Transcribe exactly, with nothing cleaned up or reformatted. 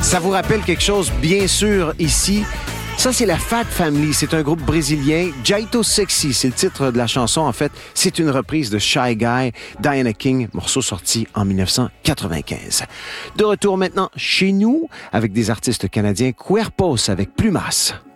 Ça vous rappelle quelque chose, bien sûr, ici? Ça, c'est la Fat Family. C'est un groupe brésilien. Jaito Sexy, c'est le titre de la chanson. En fait, c'est une reprise de Shy Guy, Diana King, morceau sorti en dix-neuf cent quatre-vingt-quinze. De retour maintenant chez nous avec des artistes canadiens. Cuerpos avec Plumas.